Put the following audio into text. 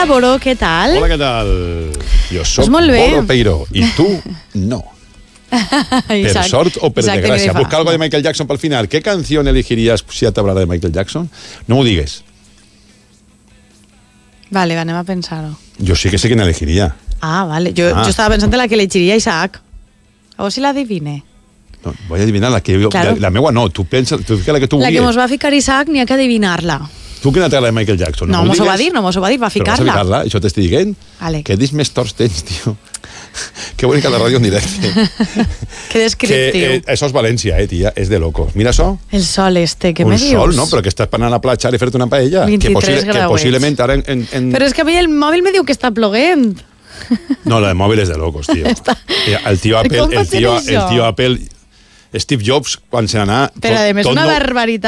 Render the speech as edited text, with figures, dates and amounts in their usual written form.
Hola, Boro, què tal? Hola, què tal? Jo soc Boro Peiró i tu no. Per sort o per desgràcia. Busca algo de Michael Jackson pel final. ¿Qué canción elegirías si te hablara de Michael Jackson? No m'ho digues. Vale, anem a pensar-ho. Jo sí que sé quién elegiría. Ah, vale. Jo estava pensant en la que elegiria Isaac. A veure si l'adivine. No, voy a adivinar la que jo... Claro. La meua no, tu pensa, tu fica la que tu vulguis. La que mos va a ficar Isaac n'hi ha que adivinar-la. Tu quina t'agrada de Michael Jackson? No mos ho va dir, va ficar-la. Però vas a ficar-la, això t'estic dient? Vale. Que dis més torts tens, tio. Que bonica la ràdio en directe. Que descriptiu. Això és València, tia, és de locos. Mira això. El sol què me dius? Un sol, no? Però que estàs per anar a la platja i fer-te una paella. 23 grauets. Que possiblement ara Però és que el mòbil me diu que està ploguent. No, la de mòbil és de locos, tio. El tio Apple, Steve Jobs, quan se n'anà... Però a més una barbaritat.